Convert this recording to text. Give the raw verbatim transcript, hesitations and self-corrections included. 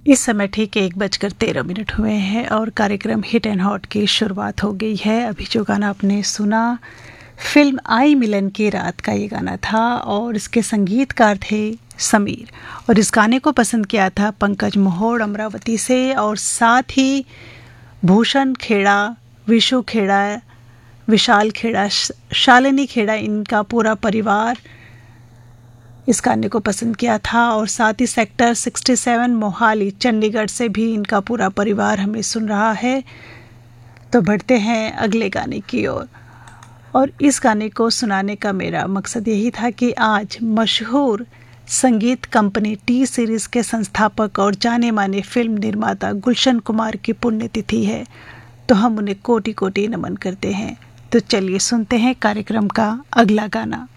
इस समय ठीक एक बजकर तेरह मिनट हुए हैं और कार्यक्रम हिट एंड हॉट की शुरुआत हो गई है। अभी जो गाना आपने सुना फिल्म आई मिलन की रात का ये गाना था और इसके संगीतकार थे समीर, और इस गाने को पसंद किया था पंकज मोहोड़ अमरावती से, और साथ ही भूषण खेड़ा, विशु खेड़ा, विशाल खेड़ा, शालिनी खेड़ा, इनका पूरा परिवार इस गाने को पसंद किया था। और साथ ही सेक्टर सड़सठ मोहाली चंडीगढ़ से भी इनका पूरा परिवार हमें सुन रहा है। तो बढ़ते हैं अगले गाने की ओर। और, और इस गाने को सुनाने का मेरा मकसद यही था कि आज मशहूर संगीत कंपनी टी सीरीज़ के संस्थापक और जाने माने फिल्म निर्माता गुलशन कुमार की पुण्यतिथि है, तो हम उन्हें कोटि कोटि नमन करते हैं। तो चलिए सुनते हैं कार्यक्रम का अगला गाना।